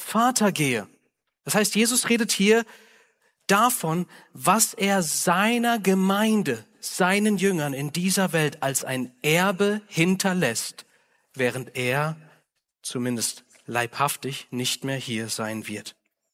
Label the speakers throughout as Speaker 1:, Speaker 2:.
Speaker 1: Vater gehe. Das heißt, Jesus redet hier davon, was er seiner Gemeinde, seinen Jüngern in dieser Welt als ein Erbe hinterlässt, während er zumindest leibhaftig nicht mehr hier sein wird.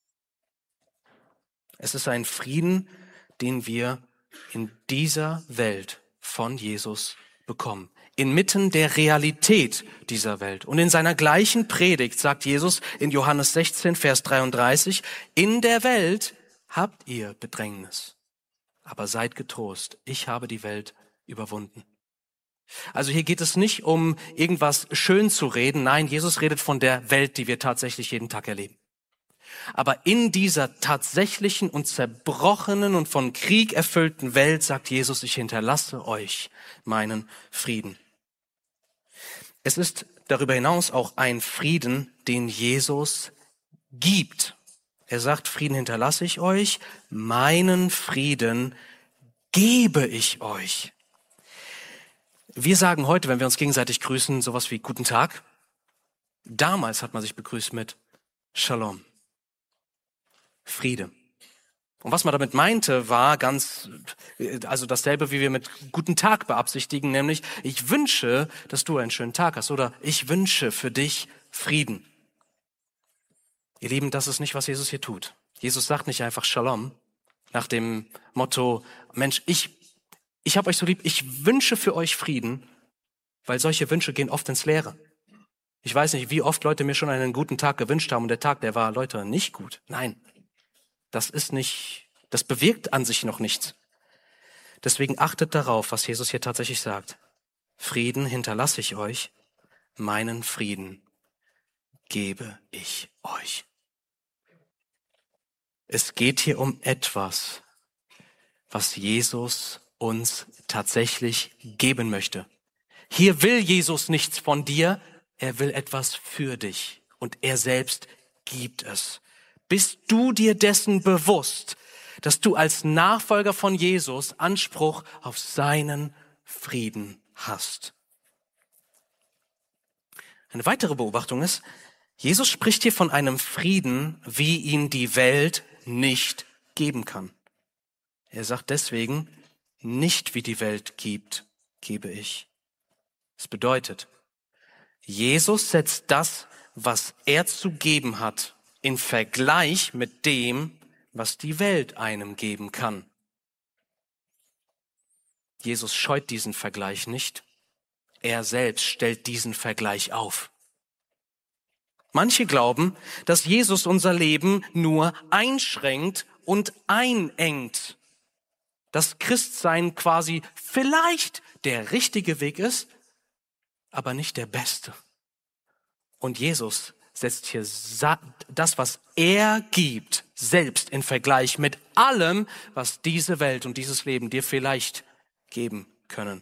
Speaker 1: Es ist ein Frieden, den wir in dieser Welt von Jesus bekommen. Inmitten der Realität dieser Welt. Und in seiner gleichen Predigt sagt Jesus in Johannes 16, Vers 33, in der Welt habt ihr Bedrängnis, aber seid getrost, ich habe die Welt überwunden. Also hier geht es nicht um irgendwas schön zu reden. Nein, Jesus redet von der Welt, die wir tatsächlich jeden Tag erleben. Aber in dieser tatsächlichen und zerbrochenen und von Krieg erfüllten Welt sagt Jesus, ich hinterlasse euch meinen Frieden. Es ist darüber hinaus auch ein Frieden, den Jesus gibt. Er sagt, Frieden hinterlasse ich euch, meinen Frieden gebe ich euch. Wir sagen heute, wenn wir uns gegenseitig grüßen, sowas wie Guten Tag. Damals hat man sich begrüßt mit Shalom, Friede. Und was man damit meinte, war also dasselbe, wie wir mit Guten Tag beabsichtigen, nämlich ich wünsche, dass du einen schönen Tag hast oder ich wünsche für dich Frieden. Ihr Lieben, das ist nicht, was Jesus hier tut. Jesus sagt nicht einfach Shalom nach dem Motto, Mensch, ich habe euch so lieb, ich wünsche für euch Frieden, weil solche Wünsche gehen oft ins Leere. Ich weiß nicht, wie oft Leute mir schon einen guten Tag gewünscht haben und der Tag, der war, Leute, nicht gut. Nein, das bewirkt an sich noch nichts. Deswegen achtet darauf, was Jesus hier tatsächlich sagt. Frieden hinterlasse ich euch, meinen Frieden gebe ich euch. Es geht hier um etwas, was Jesus uns tatsächlich geben möchte. Hier will Jesus nichts von dir, er will etwas für dich und er selbst gibt es. Bist du dir dessen bewusst, dass du als Nachfolger von Jesus Anspruch auf seinen Frieden hast? Eine weitere Beobachtung ist, Jesus spricht hier von einem Frieden, wie ihn die Welt nicht geben kann. Er sagt deswegen, nicht wie die Welt gibt, gebe ich. Das bedeutet, Jesus setzt das, was er zu geben hat, in Vergleich mit dem, was die Welt einem geben kann. Jesus scheut diesen Vergleich nicht. Er selbst stellt diesen Vergleich auf. Manche glauben, dass Jesus unser Leben nur einschränkt und einengt. Dass Christsein quasi vielleicht der richtige Weg ist, aber nicht der beste. Und Jesus setzt hier das, was er gibt, selbst in Vergleich mit allem, was diese Welt und dieses Leben dir vielleicht geben können.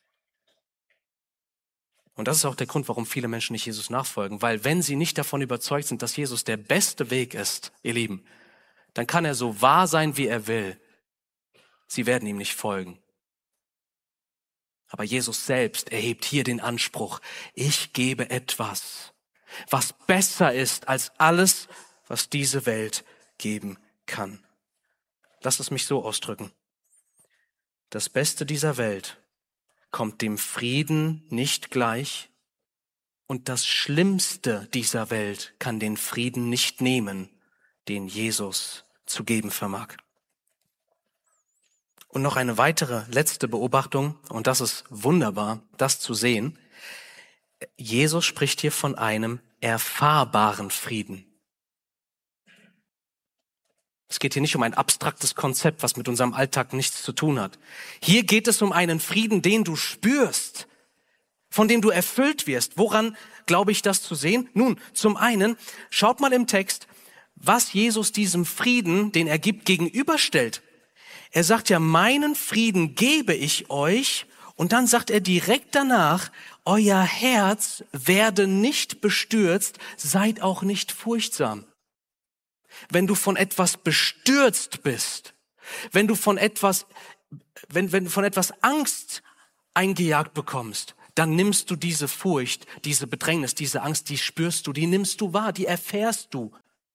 Speaker 1: Und das ist auch der Grund, warum viele Menschen nicht Jesus nachfolgen. Weil wenn sie nicht davon überzeugt sind, dass Jesus der beste Weg ist, ihr Lieben, dann kann er so wahr sein, wie er will. Sie werden ihm nicht folgen. Aber Jesus selbst erhebt hier den Anspruch, ich gebe etwas, was besser ist als alles, was diese Welt geben kann. Lass es mich so ausdrücken. Das Beste dieser Welt kommt dem Frieden nicht gleich und das Schlimmste dieser Welt kann den Frieden nicht nehmen, den Jesus zu geben vermag. Und noch eine weitere, letzte Beobachtung, und das ist wunderbar, das zu sehen. Jesus spricht hier von einem erfahrbaren Frieden. Es geht hier nicht um ein abstraktes Konzept, was mit unserem Alltag nichts zu tun hat. Hier geht es um einen Frieden, den du spürst, von dem du erfüllt wirst. Woran glaube ich das zu sehen? Nun, zum einen, schaut mal im Text, was Jesus diesem Frieden, den er gibt, gegenüberstellt. Er sagt ja, meinen Frieden gebe ich euch. Und dann sagt er direkt danach, euer Herz werde nicht bestürzt, seid auch nicht furchtsam. Wenn du von etwas bestürzt bist, wenn du von etwas Angst eingejagt bekommst, dann nimmst du diese Furcht, diese Bedrängnis, diese Angst, die spürst du, die nimmst du wahr, die erfährst du.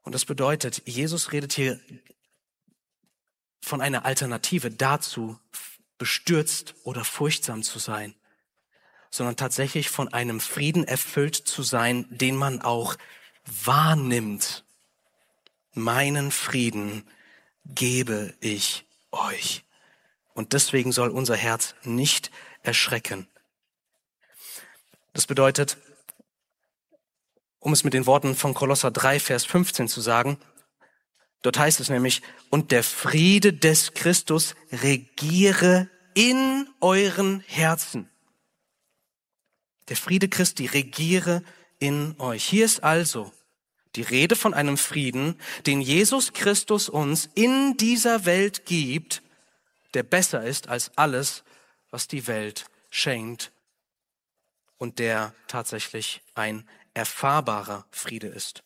Speaker 1: Und das bedeutet, Jesus redet hier von einer Alternative dazu, bestürzt oder furchtsam zu sein, sondern tatsächlich von einem Frieden erfüllt zu sein, den man auch wahrnimmt. Meinen Frieden gebe ich euch. Und deswegen soll unser Herz nicht erschrecken. Das bedeutet, um es mit den Worten von Kolosser 3, Vers 15 zu sagen, dort heißt es nämlich, und der Friede des Christus regiere in euren Herzen. Der Friede Christi regiere in euch. Hier ist also die Rede von einem Frieden, den Jesus Christus uns in dieser Welt gibt, der besser ist als alles, was die Welt schenkt und der tatsächlich ein erfahrbarer Friede ist.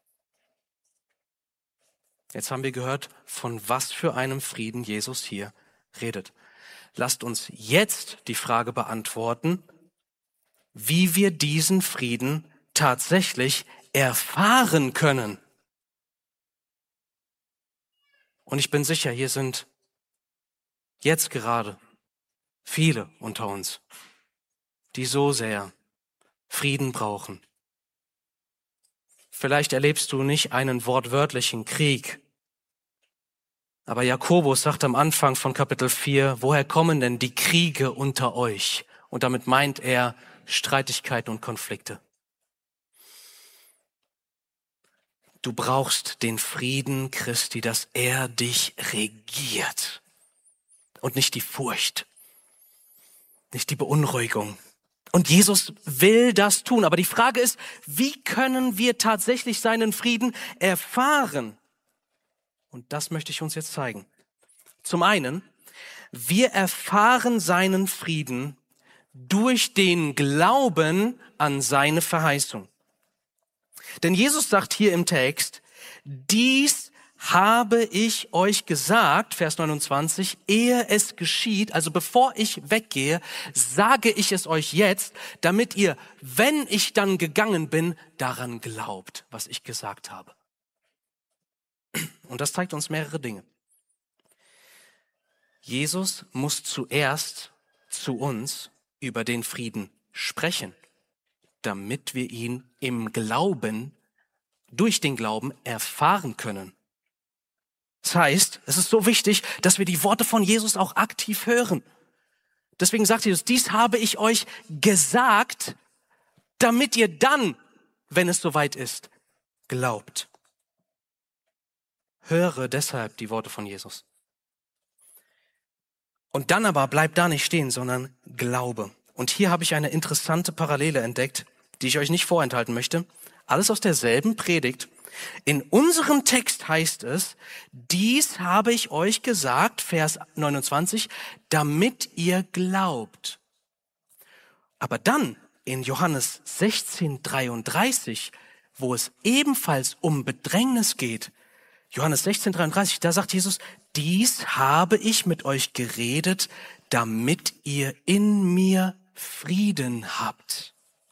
Speaker 1: Jetzt haben wir gehört, von was für einem Frieden Jesus hier redet. Lasst uns jetzt die Frage beantworten, wie wir diesen Frieden tatsächlich erfahren können. Und ich bin sicher, hier sind jetzt gerade viele unter uns, die so sehr Frieden brauchen. Vielleicht erlebst du nicht einen wortwörtlichen Krieg, aber Jakobus sagt am Anfang von Kapitel 4, woher kommen denn die Kriege unter euch? Und damit meint er Streitigkeiten und Konflikte. Du brauchst den Frieden Christi, dass er dich regiert und nicht die Furcht, nicht die Beunruhigung. Und Jesus will das tun. Aber die Frage ist, wie können wir tatsächlich seinen Frieden erfahren? Und das möchte ich uns jetzt zeigen. Zum einen, wir erfahren seinen Frieden durch den Glauben an seine Verheißung. Denn Jesus sagt hier im Text, dies habe ich euch gesagt, Vers 29, ehe es geschieht, also bevor ich weggehe, sage ich es euch jetzt, damit ihr, wenn ich dann gegangen bin, daran glaubt, was ich gesagt habe. Und das zeigt uns mehrere Dinge. Jesus muss zuerst zu uns über den Frieden sprechen, damit wir ihn im Glauben, durch den Glauben erfahren können. Das heißt, es ist so wichtig, dass wir die Worte von Jesus auch aktiv hören. Deswegen sagt Jesus, dies habe ich euch gesagt, damit ihr dann, wenn es soweit ist, glaubt. Höre deshalb die Worte von Jesus. Und dann aber bleib da nicht stehen, sondern glaube. Und hier habe ich eine interessante Parallele entdeckt, die ich euch nicht vorenthalten möchte. Alles aus derselben Predigt. In unserem Text heißt es, dies habe ich euch gesagt, Vers 29, damit ihr glaubt. Aber dann in Johannes 16,33, wo es ebenfalls um Bedrängnis geht, Johannes 16,33, da sagt Jesus, dies habe ich mit euch geredet, damit ihr in mir Frieden habt.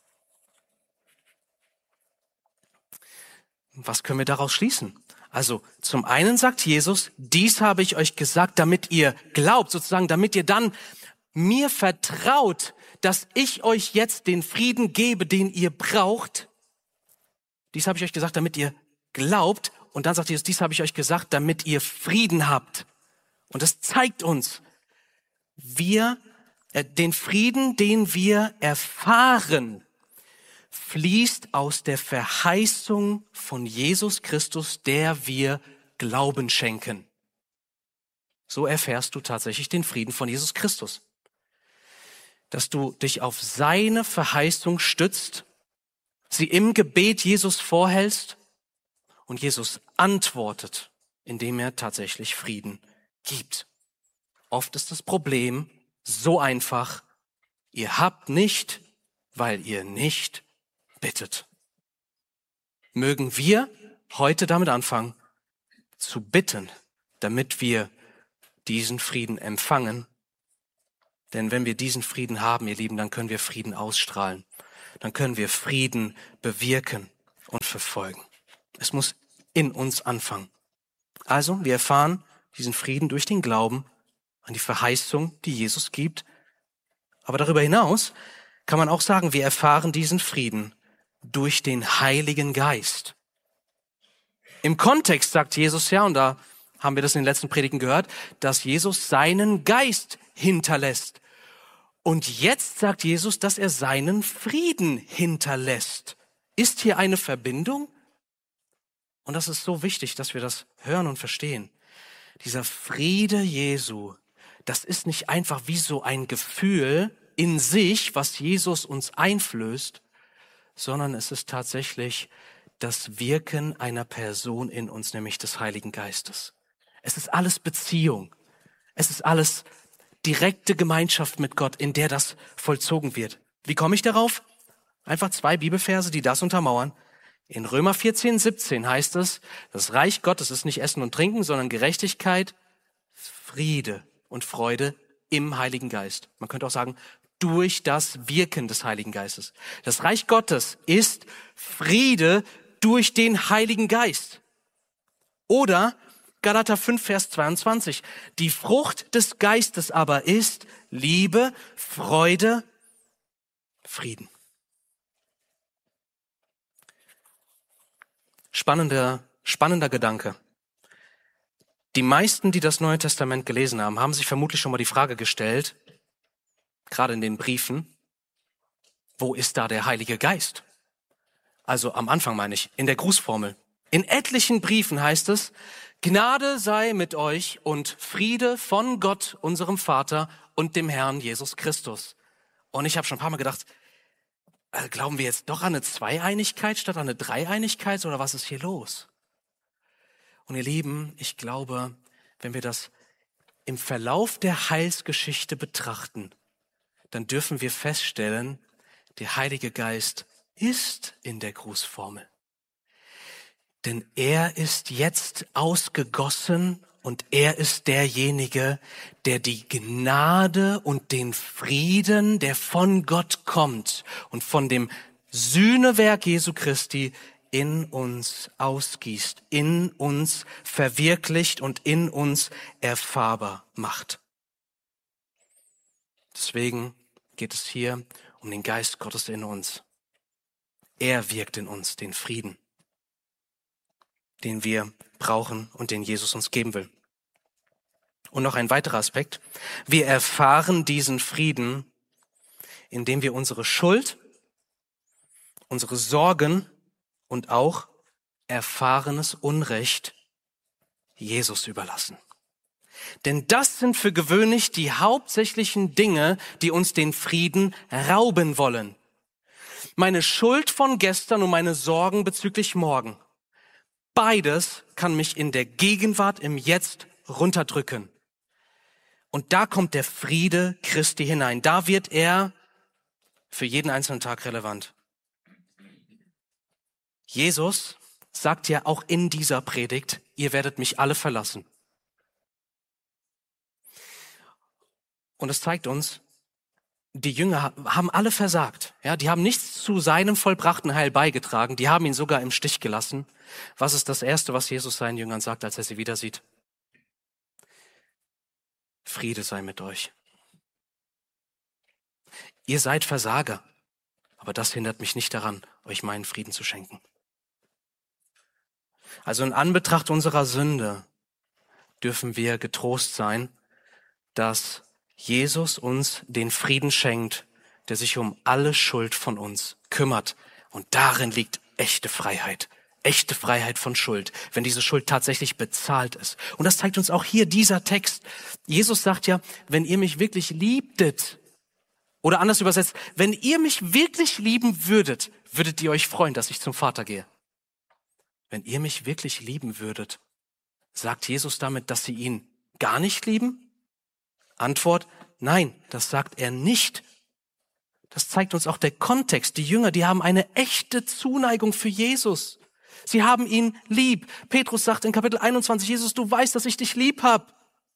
Speaker 1: Was können wir daraus schließen? Also zum einen sagt Jesus, dies habe ich euch gesagt, damit ihr glaubt, sozusagen, damit ihr dann mir vertraut, dass ich euch jetzt den Frieden gebe, den ihr braucht. Dies habe ich euch gesagt, damit ihr glaubt. Und dann sagt Jesus, dies habe ich euch gesagt, damit ihr Frieden habt. Und das zeigt uns, den Frieden, den wir erfahren, fließt aus der Verheißung von Jesus Christus, der wir Glauben schenken. So erfährst du tatsächlich den Frieden von Jesus Christus. Dass du dich auf seine Verheißung stützt, sie im Gebet Jesus vorhältst und Jesus antwortet, indem er tatsächlich Frieden gibt. Oft ist das Problem so einfach, ihr habt nicht, weil ihr nicht bittet. Mögen wir heute damit anfangen, zu bitten, damit wir diesen Frieden empfangen. Denn wenn wir diesen Frieden haben, ihr Lieben, dann können wir Frieden ausstrahlen. Dann können wir Frieden bewirken und verfolgen. Es muss in uns anfangen. Also, wir erfahren diesen Frieden durch den Glauben an die Verheißung, die Jesus gibt. Aber darüber hinaus kann man auch sagen, wir erfahren diesen Frieden durch den Heiligen Geist. Im Kontext sagt Jesus ja, und da haben wir das in den letzten Predigten gehört, dass Jesus seinen Geist hinterlässt. Und jetzt sagt Jesus, dass er seinen Frieden hinterlässt. Ist hier eine Verbindung? Und das ist so wichtig, dass wir das hören und verstehen. Dieser Friede Jesu, das ist nicht einfach wie so ein Gefühl in sich, was Jesus uns einflößt, sondern es ist tatsächlich das Wirken einer Person in uns, nämlich des Heiligen Geistes. Es ist alles Beziehung. Es ist alles direkte Gemeinschaft mit Gott, in der das vollzogen wird. Wie komme ich darauf? Einfach 2 Bibelverse, die das untermauern. In Römer 14:17 heißt es, das Reich Gottes ist nicht Essen und Trinken, sondern Gerechtigkeit, Friede und Freude im Heiligen Geist. Man könnte auch sagen, durch das Wirken des Heiligen Geistes. Das Reich Gottes ist Friede durch den Heiligen Geist. Oder Galater 5, Vers 22. Die Frucht des Geistes aber ist Liebe, Freude, Frieden. Spannender Gedanke. Die meisten, die das Neue Testament gelesen haben, haben sich vermutlich schon mal die Frage gestellt, gerade in den Briefen, wo ist da der Heilige Geist? Also am Anfang meine ich, in der Grußformel. In etlichen Briefen heißt es, Gnade sei mit euch und Friede von Gott, unserem Vater und dem Herrn Jesus Christus. Und ich habe schon ein paar Mal gedacht, glauben wir jetzt doch an eine Zweieinigkeit statt an eine Dreieinigkeit oder was ist hier los? Und ihr Lieben, ich glaube, wenn wir das im Verlauf der Heilsgeschichte betrachten, dann dürfen wir feststellen, der Heilige Geist ist in der Grußformel. Denn er ist jetzt ausgegossen und er ist derjenige, der die Gnade und den Frieden, der von Gott kommt und von dem Sühnewerk Jesu Christi in uns ausgießt, in uns verwirklicht und in uns erfahrbar macht. Deswegen geht es hier um den Geist Gottes in uns. Er wirkt in uns den Frieden, den wir brauchen und den Jesus uns geben will. Und noch ein weiterer Aspekt. Wir erfahren diesen Frieden, indem wir unsere Schuld, unsere Sorgen und auch erfahrenes Unrecht Jesus überlassen. Denn das sind für gewöhnlich die hauptsächlichen Dinge, die uns den Frieden rauben wollen. Meine Schuld von gestern und meine Sorgen bezüglich morgen. Beides kann mich in der Gegenwart im Jetzt runterdrücken. Und da kommt der Friede Christi hinein. Da wird er für jeden einzelnen Tag relevant. Jesus sagt ja auch in dieser Predigt, ihr werdet mich alle verlassen. Und es zeigt uns, die Jünger haben alle versagt. Ja, die haben nichts zu seinem vollbrachten Heil beigetragen. Die haben ihn sogar im Stich gelassen. Was ist das Erste, was Jesus seinen Jüngern sagt, als er sie wieder sieht? Friede sei mit euch. Ihr seid Versager, aber das hindert mich nicht daran, euch meinen Frieden zu schenken. Also in Anbetracht unserer Sünde dürfen wir getrost sein, dass Jesus uns den Frieden schenkt, der sich um alle Schuld von uns kümmert. Und darin liegt echte Freiheit von Schuld, wenn diese Schuld tatsächlich bezahlt ist. Und das zeigt uns auch hier dieser Text. Jesus sagt ja, wenn ihr mich wirklich liebtet, oder anders übersetzt, wenn ihr mich wirklich lieben würdet, würdet ihr euch freuen, dass ich zum Vater gehe. Wenn ihr mich wirklich lieben würdet, sagt Jesus damit, dass sie ihn gar nicht lieben? Antwort, nein, das sagt er nicht. Das zeigt uns auch der Kontext. Die Jünger, die haben eine echte Zuneigung für Jesus. Sie haben ihn lieb. Petrus sagt in Kapitel 21, Jesus, du weißt, dass ich dich lieb habe.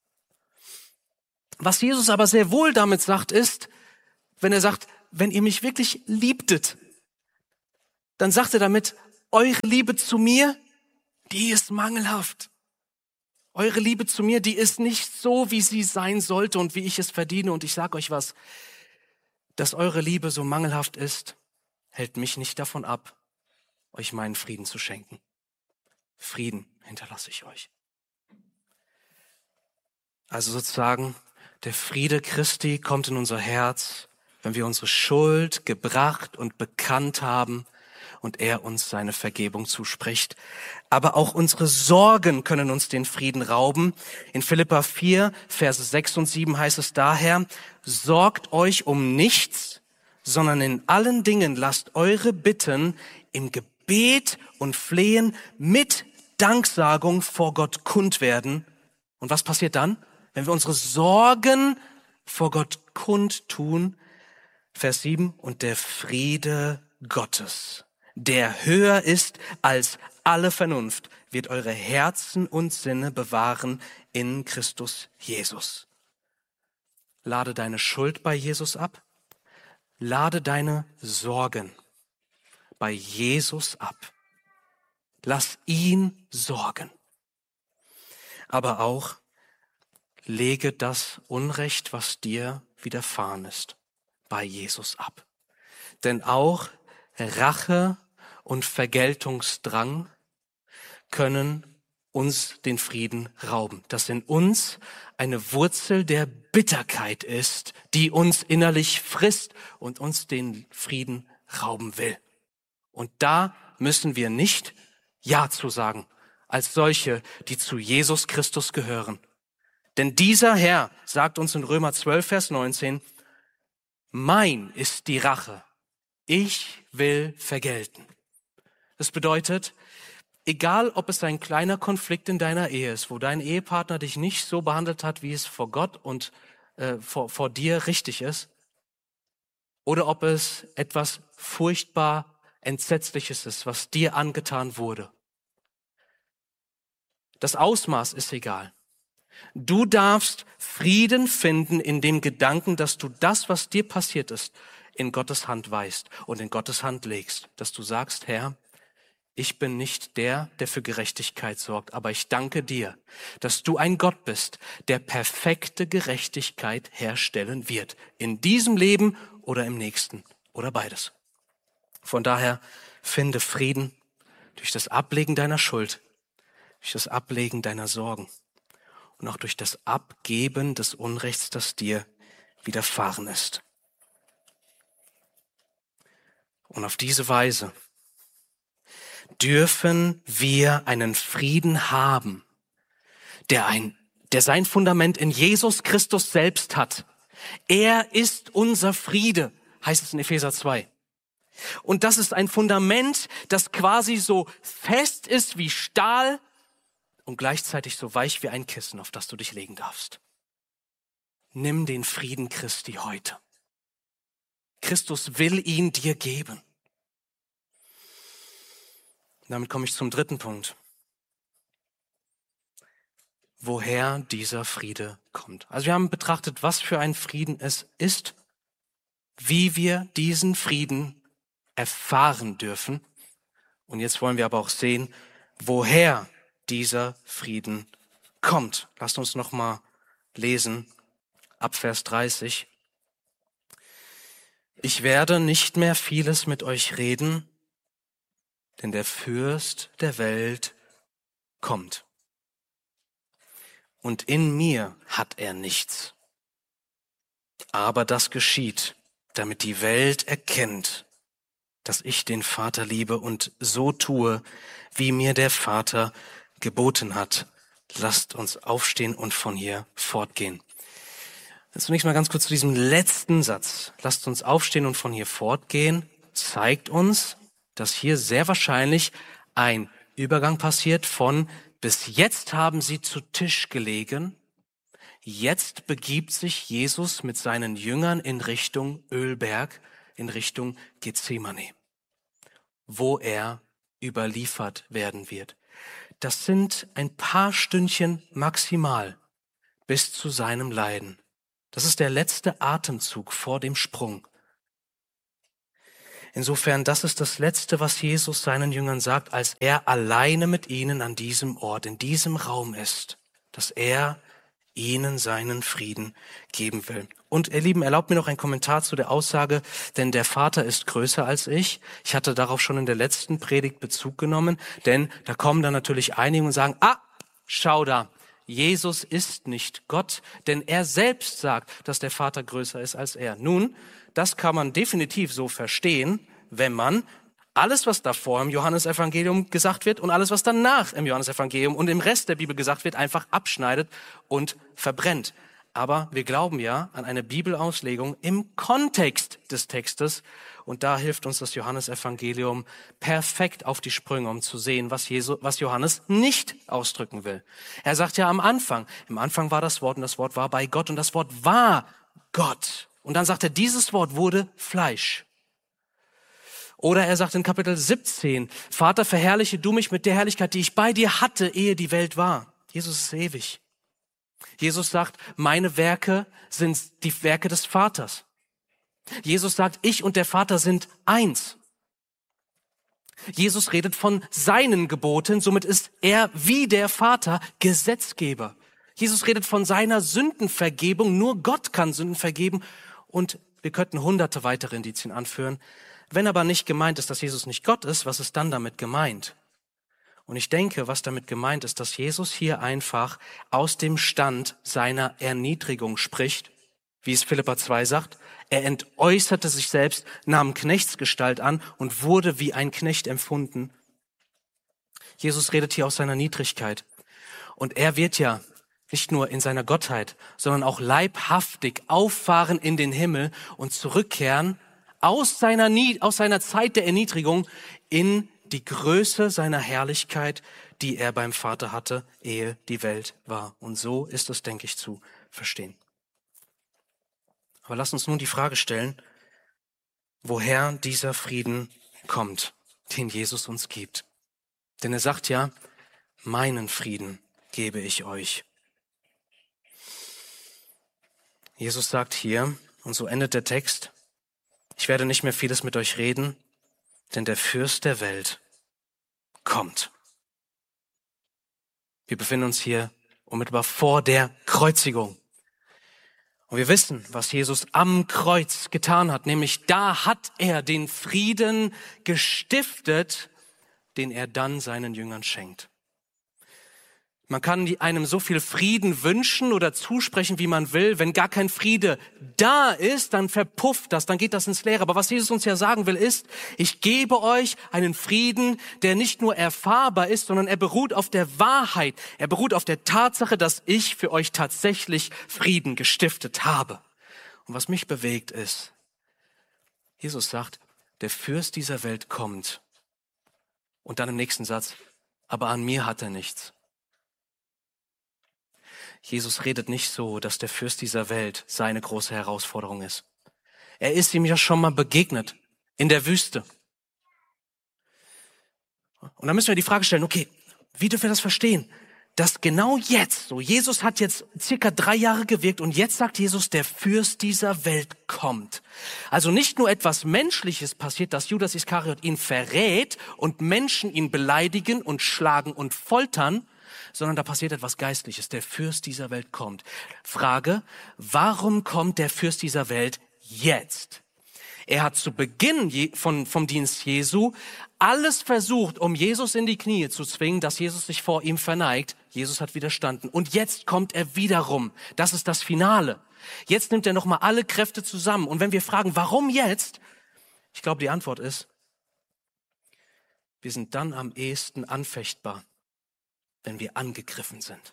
Speaker 1: Was Jesus aber sehr wohl damit sagt, ist, wenn er sagt, wenn ihr mich wirklich liebtet, dann sagt er damit, eure Liebe zu mir die ist mangelhaft. Eure Liebe zu mir, die ist nicht so, wie sie sein sollte und wie ich es verdiene. Und ich sage euch was, dass eure Liebe so mangelhaft ist, hält mich nicht davon ab, euch meinen Frieden zu schenken. Frieden hinterlasse ich euch. Also sozusagen, der Friede Christi kommt in unser Herz, wenn wir unsere Schuld gebracht und bekannt haben und er uns seine Vergebung zuspricht. Aber auch unsere Sorgen können uns den Frieden rauben. In Philipper 4, Verse 6 und 7 heißt es daher, sorgt euch um nichts, sondern in allen Dingen lasst eure Bitten im Gebet und Flehen mit Danksagung vor Gott kund werden. Und was passiert dann? Wenn wir unsere Sorgen vor Gott kundtun, Vers 7, und der Friede Gottes, der höher ist als alle Vernunft, wird eure Herzen und Sinne bewahren in Christus Jesus. Lade deine Schuld bei Jesus ab. Lade deine Sorgen bei Jesus ab. Lass ihn sorgen. Aber auch lege das Unrecht, was dir widerfahren ist, bei Jesus ab. Denn auch Rache und Vergeltungsdrang können uns den Frieden rauben. Dass in uns eine Wurzel der Bitterkeit ist, die uns innerlich frisst und uns den Frieden rauben will. Und da müssen wir nicht Ja zu sagen, als solche, die zu Jesus Christus gehören. Denn dieser Herr sagt uns in Römer 12, Vers 19, mein ist die Rache, ich will vergelten. Das bedeutet, egal ob es ein kleiner Konflikt in deiner Ehe ist, wo dein Ehepartner dich nicht so behandelt hat, wie es vor Gott und vor dir richtig ist, oder ob es etwas furchtbar Entsetzliches ist, was dir angetan wurde. Das Ausmaß ist egal. Du darfst Frieden finden in dem Gedanken, dass du das, was dir passiert ist, in Gottes Hand weist und in Gottes Hand legst. Dass du sagst, Herr, ich bin nicht der, der für Gerechtigkeit sorgt, aber ich danke dir, dass du ein Gott bist, der perfekte Gerechtigkeit herstellen wird. In diesem Leben oder im nächsten oder beides. Von daher finde Frieden durch das Ablegen deiner Schuld, durch das Ablegen deiner Sorgen und auch durch das Abgeben des Unrechts, das dir widerfahren ist. Und auf diese Weise dürfen wir einen Frieden haben, der sein Fundament in Jesus Christus selbst hat. Er ist unser Friede, heißt es in Epheser 2. Und das ist ein Fundament, das quasi so fest ist wie Stahl und gleichzeitig so weich wie ein Kissen, auf das du dich legen darfst. Nimm den Frieden Christi heute. Christus will ihn dir geben. Damit komme ich zum dritten Punkt. Woher dieser Friede kommt. Also wir haben betrachtet, was für ein Frieden es ist, wie wir diesen Frieden erfahren dürfen. Und jetzt wollen wir aber auch sehen, woher dieser Frieden kommt. Lasst uns noch mal lesen, ab Vers 30. Ich werde nicht mehr vieles mit euch reden, denn der Fürst der Welt kommt. Und in mir hat er nichts. Aber das geschieht, damit die Welt erkennt, dass ich den Vater liebe und so tue, wie mir der Vater geboten hat. Lasst uns aufstehen und von hier fortgehen. Zunächst mal ganz kurz zu diesem letzten Satz. Lasst uns aufstehen und von hier fortgehen. Zeigt uns, dass hier sehr wahrscheinlich ein Übergang passiert von bis jetzt haben sie zu Tisch gelegen. Jetzt begibt sich Jesus mit seinen Jüngern in Richtung Ölberg, in Richtung Gethsemane, wo er überliefert werden wird. Das sind ein paar Stündchen maximal bis zu seinem Leiden. Das ist der letzte Atemzug vor dem Sprung. Insofern, das ist das Letzte, was Jesus seinen Jüngern sagt, als er alleine mit ihnen an diesem Ort, in diesem Raum ist, dass er ihnen seinen Frieden geben will. Und ihr Lieben, erlaubt mir noch einen Kommentar zu der Aussage, denn der Vater ist größer als ich. Ich hatte darauf schon in der letzten Predigt Bezug genommen, denn da kommen dann natürlich einige und sagen, schau da, Jesus ist nicht Gott, denn er selbst sagt, dass der Vater größer ist als er. Nun, das kann man definitiv so verstehen, wenn man alles, was davor im Johannesevangelium gesagt wird und alles, was danach im Johannesevangelium und im Rest der Bibel gesagt wird, einfach abschneidet und verbrennt. Aber wir glauben ja an eine Bibelauslegung im Kontext des Textes und da hilft uns das Johannesevangelium perfekt auf die Sprünge, um zu sehen, was Johannes nicht ausdrücken will. Er sagt ja im Anfang war das Wort und das Wort war bei Gott und das Wort war Gott. Und dann sagt er, dieses Wort wurde Fleisch. Oder er sagt in Kapitel 17, Vater, verherrliche du mich mit der Herrlichkeit, die ich bei dir hatte, ehe die Welt war. Jesus ist ewig. Jesus sagt, meine Werke sind die Werke des Vaters. Jesus sagt, ich und der Vater sind eins. Jesus redet von seinen Geboten, somit ist er wie der Vater Gesetzgeber. Jesus redet von seiner Sündenvergebung, nur Gott kann Sünden vergeben und wir könnten hunderte weitere Indizien anführen. Wenn aber nicht gemeint ist, dass Jesus nicht Gott ist, was ist dann damit gemeint? Und ich denke, was damit gemeint ist, dass Jesus hier einfach aus dem Stand seiner Erniedrigung spricht, wie es Philipper 2 sagt. Er entäußerte sich selbst, nahm Knechtsgestalt an und wurde wie ein Knecht empfunden. Jesus redet hier aus seiner Niedrigkeit. Und er wird ja nicht nur in seiner Gottheit, sondern auch leibhaftig auffahren in den Himmel und zurückkehren aus seiner Zeit der Erniedrigung in die Größe seiner Herrlichkeit, die er beim Vater hatte, ehe die Welt war. Und so ist es, denke ich, zu verstehen. Aber lasst uns nun die Frage stellen, woher dieser Frieden kommt, den Jesus uns gibt. Denn er sagt ja, meinen Frieden gebe ich euch. Jesus sagt hier, und so endet der Text, ich werde nicht mehr vieles mit euch reden, denn der Fürst der Welt kommt. Wir befinden uns hier unmittelbar vor der Kreuzigung. Und wir wissen, was Jesus am Kreuz getan hat, nämlich da hat er den Frieden gestiftet, den er dann seinen Jüngern schenkt. Man kann einem so viel Frieden wünschen oder zusprechen, wie man will. Wenn gar kein Friede da ist, dann verpufft das, dann geht das ins Leere. Aber was Jesus uns ja sagen will, ist, ich gebe euch einen Frieden, der nicht nur erfahrbar ist, sondern er beruht auf der Wahrheit. Er beruht auf der Tatsache, dass ich für euch tatsächlich Frieden gestiftet habe. Und was mich bewegt ist, Jesus sagt, der Fürst dieser Welt kommt. Und dann im nächsten Satz, aber an mir hat er nichts. Jesus redet nicht so, dass der Fürst dieser Welt seine große Herausforderung ist. Er ist ihm ja schon mal begegnet in der Wüste. Und dann müssen wir die Frage stellen, okay, wie dürfen wir das verstehen? Dass genau jetzt, so Jesus hat jetzt circa 3 Jahre gewirkt und jetzt sagt Jesus, der Fürst dieser Welt kommt. Also nicht nur etwas Menschliches passiert, dass Judas Iskariot ihn verrät und Menschen ihn beleidigen und schlagen und foltern, sondern da passiert etwas Geistliches. Der Fürst dieser Welt kommt. Frage, warum kommt der Fürst dieser Welt jetzt? Er hat zu Beginn vom Dienst Jesu alles versucht, um Jesus in die Knie zu zwingen, dass Jesus sich vor ihm verneigt. Jesus hat widerstanden. Und jetzt kommt er wiederum. Das ist das Finale. Jetzt nimmt er nochmal alle Kräfte zusammen. Und wenn wir fragen, warum jetzt? Ich glaube, die Antwort ist, wir sind dann am ehesten anfechtbar, wenn wir angegriffen sind.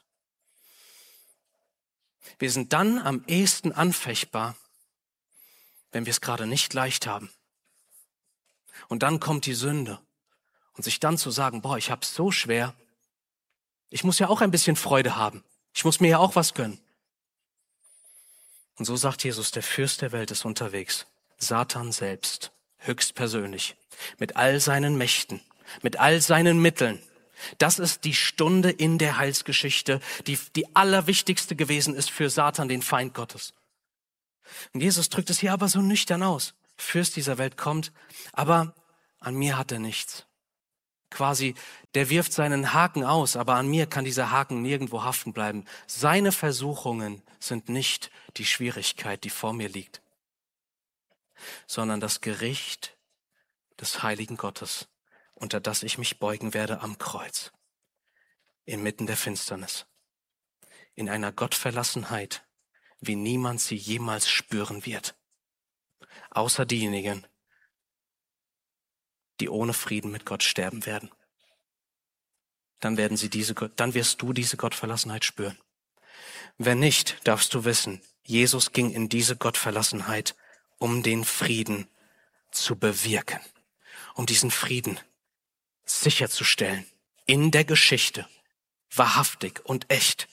Speaker 1: Wir sind dann am ehesten anfechtbar, wenn wir es gerade nicht leicht haben. Und dann kommt die Sünde. Und sich dann zu sagen, boah, ich hab's so schwer. Ich muss ja auch ein bisschen Freude haben. Ich muss mir ja auch was gönnen. Und so sagt Jesus, der Fürst der Welt ist unterwegs. Satan selbst, höchstpersönlich, mit all seinen Mächten, mit all seinen Mitteln. Das ist die Stunde in der Heilsgeschichte, die allerwichtigste gewesen ist für Satan, den Feind Gottes. Und Jesus drückt es hier aber so nüchtern aus. Fürst dieser Welt kommt, aber an mir hat er nichts. Quasi, der wirft seinen Haken aus, aber an mir kann dieser Haken nirgendwo haften bleiben. Seine Versuchungen sind nicht die Schwierigkeit, die vor mir liegt, sondern das Gericht des heiligen Gottes, unter das ich mich beugen werde am Kreuz, inmitten der Finsternis, in einer Gottverlassenheit, wie niemand sie jemals spüren wird, außer diejenigen, die ohne Frieden mit Gott sterben werden. Dann wirst du diese Gottverlassenheit spüren. Wenn nicht, darfst du wissen, Jesus ging in diese Gottverlassenheit, um den Frieden zu bewirken, um diesen Frieden sicherzustellen, in der Geschichte, wahrhaftig und echt.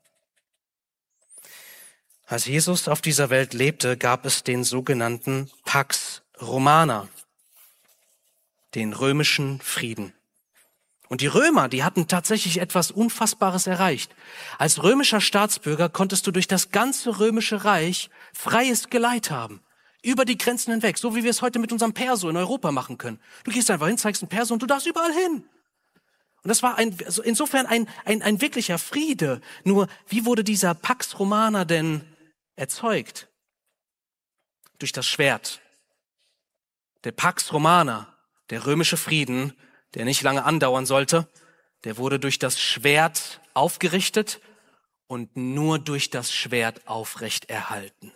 Speaker 1: Als Jesus auf dieser Welt lebte, gab es den sogenannten Pax Romana, den römischen Frieden. Und die Römer, die hatten tatsächlich etwas Unfassbares erreicht. Als römischer Staatsbürger konntest du durch das ganze römische Reich freies Geleit haben. Über die Grenzen hinweg, so wie wir es heute mit unserem Perso in Europa machen können. Du gehst einfach hin, zeigst ein Perso und du darfst überall hin. Und das war insofern ein wirklicher Friede. Nur, wie wurde dieser Pax Romana denn erzeugt? Durch das Schwert. Der Pax Romana, der römische Frieden, der nicht lange andauern sollte, der wurde durch das Schwert aufgerichtet und nur durch das Schwert aufrecht erhalten.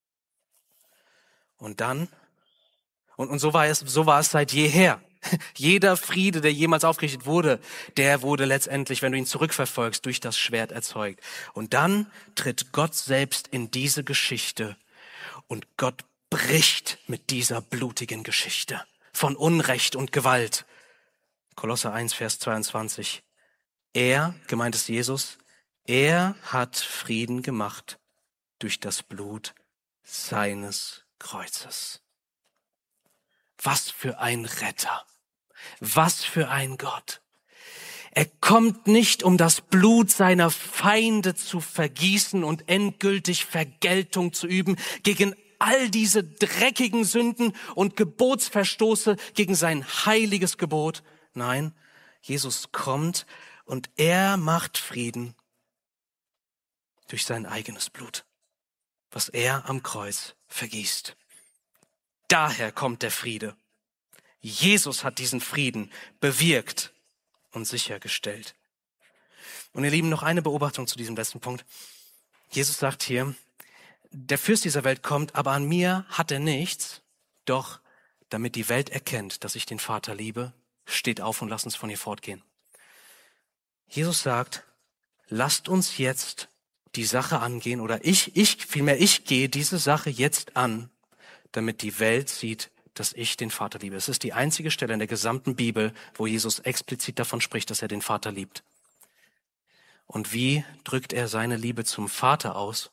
Speaker 1: Und dann, und so war es seit jeher. Jeder Friede, der jemals aufgerichtet wurde, der wurde letztendlich, wenn du ihn zurückverfolgst, durch das Schwert erzeugt. Und dann tritt Gott selbst in diese Geschichte und Gott bricht mit dieser blutigen Geschichte von Unrecht und Gewalt. Kolosser 1, Vers 22. Er, gemeint ist Jesus, er hat Frieden gemacht durch das Blut seines Kreuzes. Was für ein Retter. Was für ein Gott. Er kommt nicht, um das Blut seiner Feinde zu vergießen und endgültig Vergeltung zu üben gegen all diese dreckigen Sünden und Gebotsverstoße gegen sein heiliges Gebot. Nein, Jesus kommt und er macht Frieden durch sein eigenes Blut, was er am Kreuz vergießt. Daher kommt der Friede. Jesus hat diesen Frieden bewirkt und sichergestellt. Und ihr Lieben, noch eine Beobachtung zu diesem letzten Punkt. Jesus sagt hier, der Fürst dieser Welt kommt, aber an mir hat er nichts, doch damit die Welt erkennt, dass ich den Vater liebe, steht auf und lasst uns von hier fortgehen. Jesus sagt, lasst uns jetzt die Sache angehen, oder ich gehe diese Sache jetzt an, damit die Welt sieht, dass ich den Vater liebe. Es ist die einzige Stelle in der gesamten Bibel, wo Jesus explizit davon spricht, dass er den Vater liebt. Und wie drückt er seine Liebe zum Vater aus?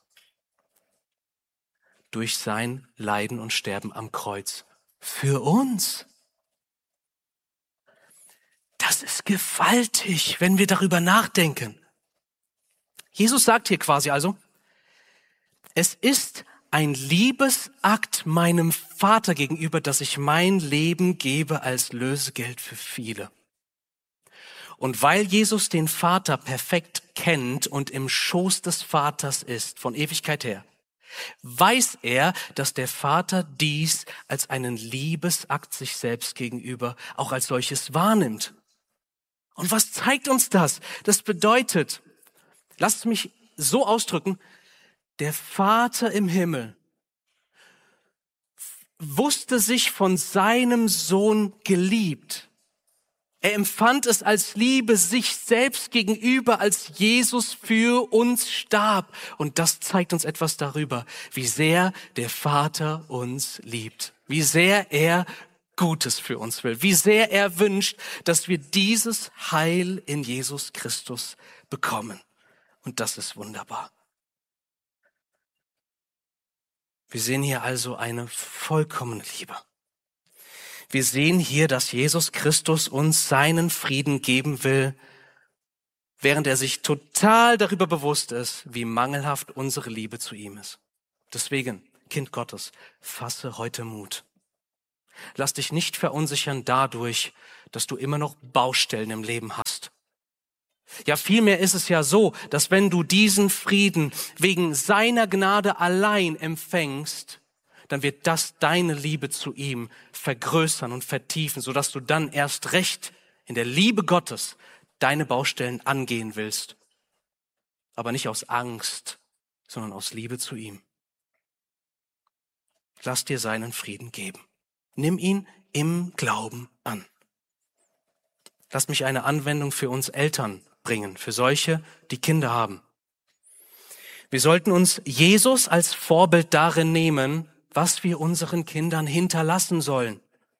Speaker 1: Durch sein Leiden und Sterben am Kreuz. Für uns. Das ist gewaltig, wenn wir darüber nachdenken. Jesus sagt hier quasi also, es ist ein Liebesakt meinem Vater gegenüber, dass ich mein Leben gebe als Lösegeld für viele. Und weil Jesus den Vater perfekt kennt und im Schoß des Vaters ist, von Ewigkeit her, weiß er, dass der Vater dies als einen Liebesakt sich selbst gegenüber auch als solches wahrnimmt. Und was zeigt uns das? Das bedeutet, lasst mich so ausdrücken, der Vater im Himmel wusste sich von seinem Sohn geliebt. Er empfand es als Liebe sich selbst gegenüber, als Jesus für uns starb. Und das zeigt uns etwas darüber, wie sehr der Vater uns liebt, wie sehr er Gutes für uns will, wie sehr er wünscht, dass wir dieses Heil in Jesus Christus bekommen. Und das ist wunderbar. Wir sehen hier also eine vollkommene Liebe. Wir sehen hier, dass Jesus Christus uns seinen Frieden geben will, während er sich total darüber bewusst ist, wie mangelhaft unsere Liebe zu ihm ist. Deswegen, Kind Gottes, fasse heute Mut. Lass dich nicht verunsichern dadurch, dass du immer noch Baustellen im Leben hast. Ja, vielmehr ist es ja so, dass wenn du diesen Frieden wegen seiner Gnade allein empfängst, dann wird das deine Liebe zu ihm vergrößern und vertiefen, sodass du dann erst recht in der Liebe Gottes deine Baustellen angehen willst. Aber nicht aus Angst, sondern aus Liebe zu ihm. Lass dir seinen Frieden geben. Nimm ihn im Glauben an. Lass mich eine Anwendung für uns Eltern bringen, für solche, die Kinder haben. Wir sollten uns Jesus als Vorbild darin nehmen, was wir unseren Kindern hinterlassen sollen.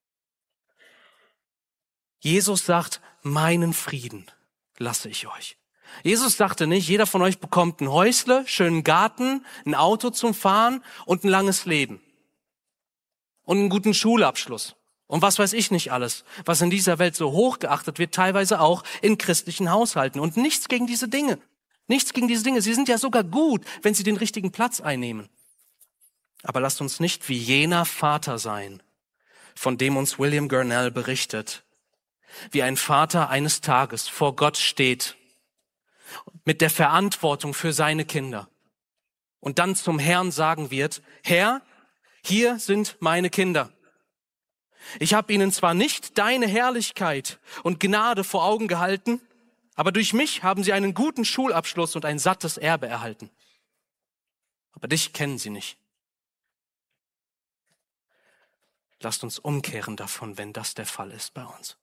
Speaker 1: Jesus sagt, meinen Frieden lasse ich euch. Jesus sagte nicht, jeder von euch bekommt ein Häusle, schönen Garten, ein Auto zum Fahren und ein langes Leben. Und einen guten Schulabschluss. Und was weiß ich nicht alles, was in dieser Welt so hoch geachtet wird, teilweise auch in christlichen Haushalten. Und nichts gegen diese Dinge. Nichts gegen diese Dinge. Sie sind ja sogar gut, wenn sie den richtigen Platz einnehmen. Aber lasst uns nicht wie jener Vater sein, von dem uns William Gurnall berichtet. Wie ein Vater eines Tages vor Gott steht, mit der Verantwortung für seine Kinder. Und dann zum Herrn sagen wird, Herr, hier sind meine Kinder. Ich habe ihnen zwar nicht deine Herrlichkeit und Gnade vor Augen gehalten, aber durch mich haben sie einen guten Schulabschluss und ein sattes Erbe erhalten. Aber dich kennen sie nicht. Lasst uns umkehren davon, wenn das der Fall ist bei uns.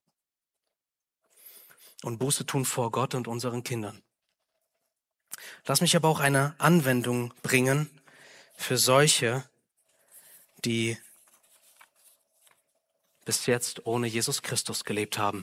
Speaker 1: Und Buße tun vor Gott und unseren Kindern. Lass mich aber auch eine Anwendung bringen für solche, die bis jetzt ohne Jesus Christus gelebt haben.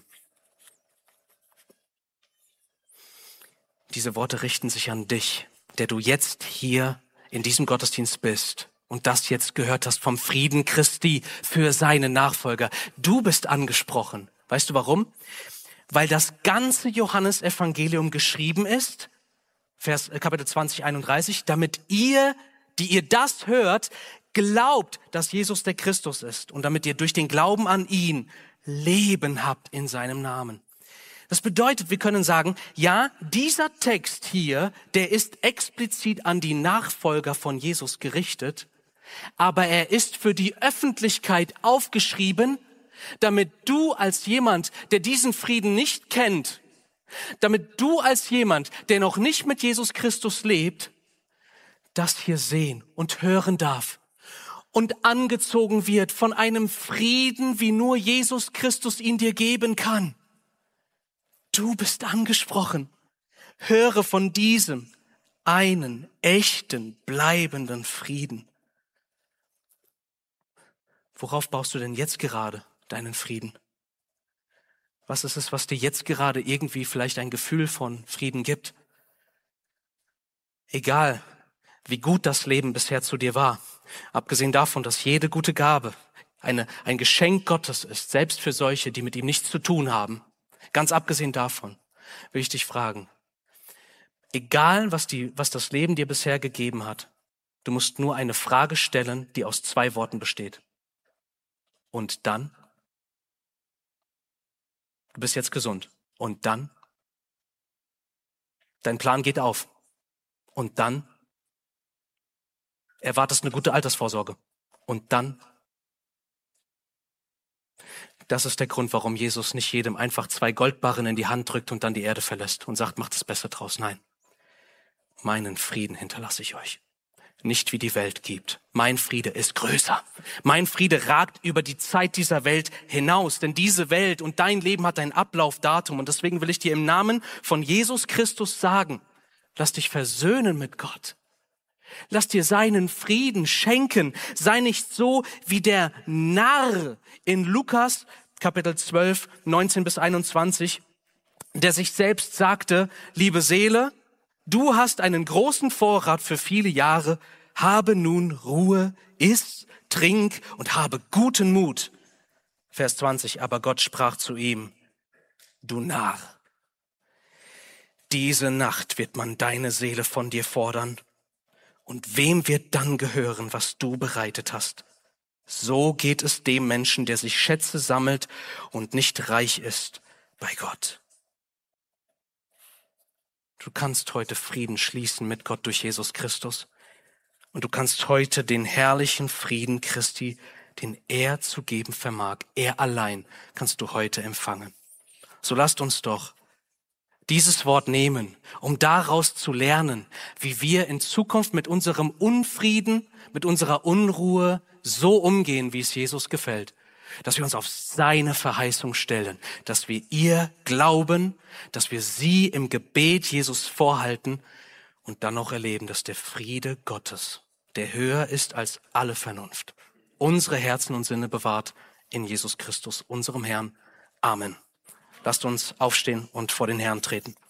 Speaker 1: Diese Worte richten sich an dich, der du jetzt hier in diesem Gottesdienst bist und das jetzt gehört hast vom Frieden Christi für seine Nachfolger. Du bist angesprochen. Weißt du warum? Weil das ganze Johannesevangelium geschrieben ist, Kapitel 20, 31, damit ihr, die ihr das hört, glaubt, dass Jesus der Christus ist und damit ihr durch den Glauben an ihn Leben habt in seinem Namen. Das bedeutet, wir können sagen, ja, dieser Text hier, der ist explizit an die Nachfolger von Jesus gerichtet, aber er ist für die Öffentlichkeit aufgeschrieben, damit du als jemand, der diesen Frieden nicht kennt, damit du als jemand, der noch nicht mit Jesus Christus lebt, das hier sehen und hören darf und angezogen wird von einem Frieden, wie nur Jesus Christus ihn dir geben kann. Du bist angesprochen. Höre von diesem einen echten, bleibenden Frieden. Worauf baust du denn jetzt gerade deinen Frieden? Was ist es, was dir jetzt gerade irgendwie vielleicht ein Gefühl von Frieden gibt? Egal, wie gut das Leben bisher zu dir war, abgesehen davon, dass jede gute Gabe ein Geschenk Gottes ist, selbst für solche, die mit ihm nichts zu tun haben. Ganz abgesehen davon will ich dich fragen, egal was das Leben dir bisher gegeben hat, du musst nur eine Frage stellen, die aus 2 Worten besteht. Und dann? Du bist jetzt gesund. Und dann? Dein Plan geht auf. Und dann? Erwartest eine gute Altersvorsorge. Und dann? Das ist der Grund, warum Jesus nicht jedem einfach 2 Goldbarren in die Hand drückt und dann die Erde verlässt und sagt, macht das Beste draus. Nein. Meinen Frieden hinterlasse ich euch. Nicht wie die Welt gibt. Mein Friede ist größer. Mein Friede ragt über die Zeit dieser Welt hinaus. Denn diese Welt und dein Leben hat ein Ablaufdatum. Und deswegen will ich dir im Namen von Jesus Christus sagen, lass dich versöhnen mit Gott. Lass dir seinen Frieden schenken. Sei nicht so wie der Narr in Lukas, Kapitel 12, 19 bis 21, der sich selbst sagte, liebe Seele, du hast einen großen Vorrat für viele Jahre, habe nun Ruhe, iss, trink und habe guten Mut. Vers 20, aber Gott sprach zu ihm, du Narr, diese Nacht wird man deine Seele von dir fordern. Und wem wird dann gehören, was du bereitet hast? So geht es dem Menschen, der sich Schätze sammelt und nicht reich ist bei Gott. Du kannst heute Frieden schließen mit Gott durch Jesus Christus. Und du kannst heute den herrlichen Frieden Christi, den er zu geben vermag, er allein, kannst du heute empfangen. So lasst uns doch dieses Wort nehmen, um daraus zu lernen, wie wir in Zukunft mit unserem Unfrieden, mit unserer Unruhe so umgehen, wie es Jesus gefällt. Dass wir uns auf seine Verheißung stellen, dass wir ihr glauben, dass wir sie im Gebet Jesus vorhalten und dann noch erleben, dass der Friede Gottes, der höher ist als alle Vernunft, unsere Herzen und Sinne bewahrt in Jesus Christus, unserem Herrn. Amen. Lasst uns aufstehen und vor den Herrn treten.